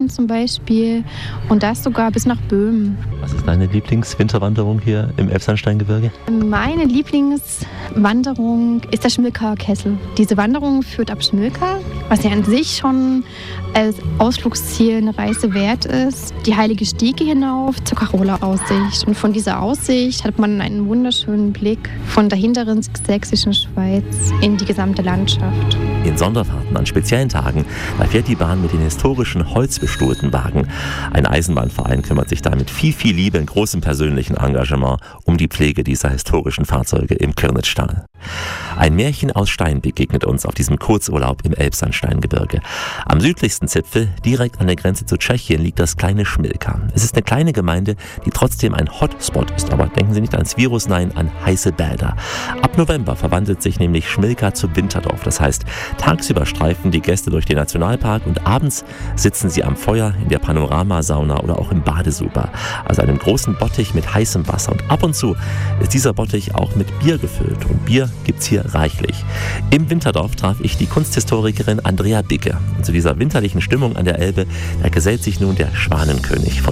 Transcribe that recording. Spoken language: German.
Elbsandstein zum Beispiel und das sogar bis nach Böhmen. Was ist deine Lieblingswinterwanderung hier im Elbsandsteingebirge? Meine Lieblingswanderung ist der Schmilker Kessel. Diese Wanderung führt ab Schmilka, was ja an sich schon als Ausflugsziel eine Reise wert ist, die Heilige Stiege hinauf zur Karola-Aussicht. Und von dieser Aussicht hat man einen wunderschönen Blick von der hinteren sächsischen Schweiz in die gesamte Landschaft. In Sonderfahrten an speziellen Tagen, da fährt die Bahn mit den historischen holzbestuhlten Wagen. Ein Eisenbahnverein kümmert sich da mit viel Liebe und großem persönlichen Engagement um die Pflege dieser historischen Fahrzeuge im Kirnitztal. Ein Märchen aus Stein begegnet uns auf diesem Kurzurlaub im Elbsandsteingebirge. Am südlichsten Zipfel, direkt an der Grenze zu Tschechien, liegt das kleine Schmilka. Es ist eine kleine Gemeinde, die trotzdem ein Hotspot ist, aber denken Sie nicht ans Virus, nein, an heiße Bäder. Ab November verwandelt sich nämlich Schmilka zu Winterdorf. Das heißt, tagsüber streifen die Gäste durch den Nationalpark und abends sitzen sie am Feuer, in der Panoramasauna oder auch im Badesuper. Also einem großen Bottich mit heißem Wasser. Und ab und zu ist dieser Bottich auch mit Bier gefüllt. Und Bier gibt's hier reichlich. Im Winterdorf traf ich die Kunsthistorikerin Andrea Bicke. Und zu dieser winterlichen Stimmung an der Elbe, da gesellt sich nun der Schwanenkönig von